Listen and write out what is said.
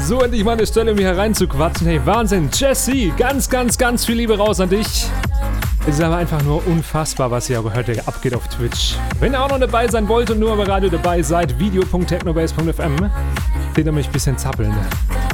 So, endlich mal eine Stelle, um hier reinzuquatschen. Hey, Wahnsinn. Jesse, ganz viel Liebe raus an dich. Es ist aber einfach nur unfassbar, was hier heute abgeht auf Twitch. Wenn ihr auch noch dabei sein wollt und nur am Radio dabei seid, video.technobase.fm, seht ihr mich ein bisschen zappeln.